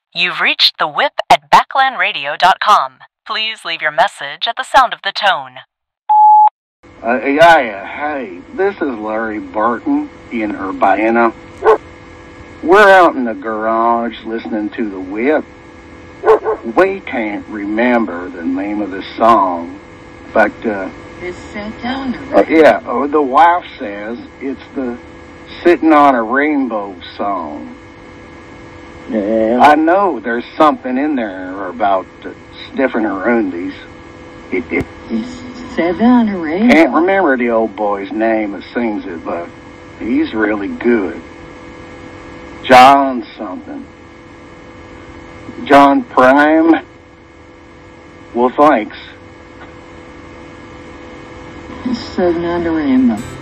You've reached the whip at backlandradio.com. Please leave your message at the sound of the tone. Hey, this is Larry Barton in Urbana. We're out in the garage listening to the whip. We can't remember the name of the song, but It's set down. the wife says it's the Sitting on a Rainbow song. Yeah. I know there's something in there about sniffing her undies. It's set down a rainbow. Can't remember the old boy's name that sings it, but he's really good. John something. John Prime? Well, thanks. It's set down a rainbow.